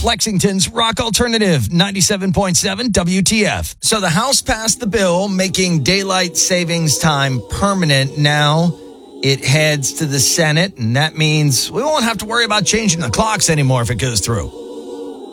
Lexington's Rock Alternative 97.7 WTF. So the House passed the bill making daylight savings time permanent. Now it heads to the Senate, and that means we won't have to worry about changing the clocks anymore if it goes through.